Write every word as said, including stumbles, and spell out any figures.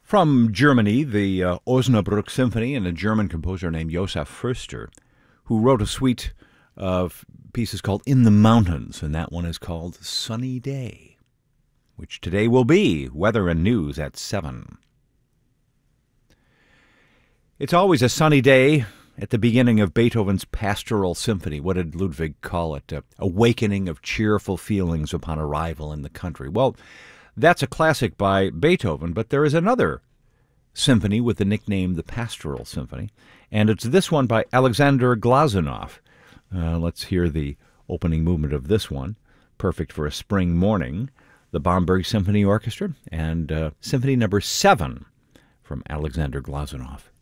From Germany, the uh, Osnabrück Symphony, and a German composer named Josef Förster, who wrote a suite of pieces called In the Mountains, and that one is called Sunny Day, which today will be weather and news at seven. It's always a sunny day at the beginning of Beethoven's Pastoral Symphony. What did Ludwig call it? A awakening of cheerful feelings upon arrival in the country. Well, that's a classic by Beethoven, but there is another symphony with the nickname the Pastoral Symphony, and it's this one by Alexander Glazunov. Uh, let's hear the opening movement of this one, perfect for a spring morning, the Bamberg Symphony Orchestra, and uh, Symphony number seven from Alexander Glazunov.